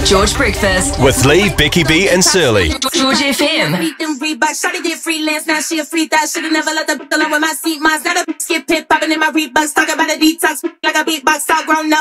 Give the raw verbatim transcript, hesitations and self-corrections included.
George Breakfast. With Lee, Becky B and Surly. George F M. Shawty did freelance, now she a free that. Should've never let the alone with my seat. Mine's not a skip pit popping in my Reeboks. Talking about a detox like a beatbox. All grown up.